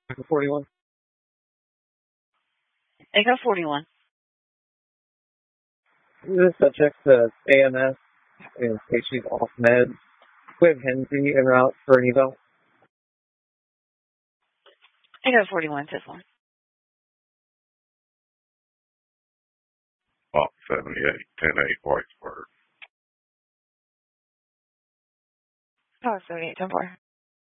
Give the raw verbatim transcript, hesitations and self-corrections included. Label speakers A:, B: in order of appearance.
A: forty-one.
B: Echo forty-one.
A: This subject to A M S in case she's off meds. We have Henry en route for an eval.
B: Echo forty-one, fifth one.
C: Lot seventy-eight, ten eight, Whitesburg.
B: Power seventy-eight, ten four.